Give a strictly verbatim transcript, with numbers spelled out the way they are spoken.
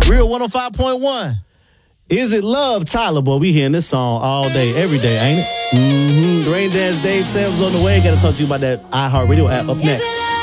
Real one oh five point one. Is It Love, Tyler? Boy, we hearing this song all day, every day, ain't it? Mm-hmm. Rain Dance Dave Tams on the way. Got to talk to you about that iHeartRadio app up next.